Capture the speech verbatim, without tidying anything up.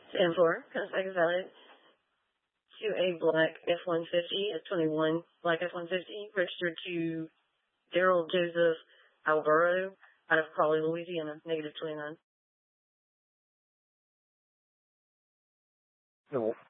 ten four, Conestoga Valley, to a black F one fifty, a twenty-one black F one fifty, registered to Daryl Joseph Alburo out of Crawley, Louisiana, negative twenty-nine. No.